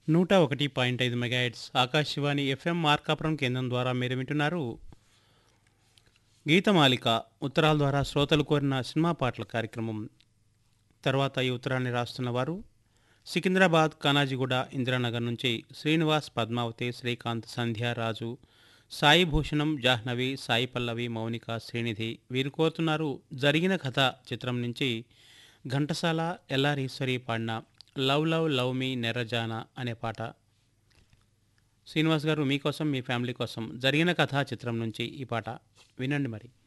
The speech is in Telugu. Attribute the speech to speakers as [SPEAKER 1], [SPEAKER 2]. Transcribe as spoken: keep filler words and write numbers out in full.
[SPEAKER 1] నూట ఒకటి పాయింట్ ఐదు మెగాహెట్స్ ఆకాశవాణి ఎఫ్ఎం మార్కాపురం కేంద్రం ద్వారా మీరు వింటున్నారు గీతమాలిక ఉత్తరాల ద్వారా శ్రోతలు కోరిన సినిమా పాటల కార్యక్రమం. తర్వాత ఈ ఉత్తరాన్ని రాస్తున్న వారు సికింద్రాబాద్ కానాజిగూడ ఇందిరానగర్ నుంచి శ్రీనివాస్, పద్మావతి, శ్రీకాంత్, సంధ్య, రాజు, సాయి భూషణం, జాహ్నవి, సాయి పల్లవి, మౌనిక, శ్రీనిధి. వీరు కోరుతున్నారు జరిగిన కథ చిత్రం నుంచి ఘంటసాల ఎల్లారీశ్వరి పాడిన లవ్ లవ్ లవ్ మీ నెర్రజానా అనే పాట. శ్రీనివాస్ గారు మీకోసం మీ ఫ్యామిలీ కోసం జరిగిన కథ చిత్రం నుంచి ఈ పాట వినండి మరి.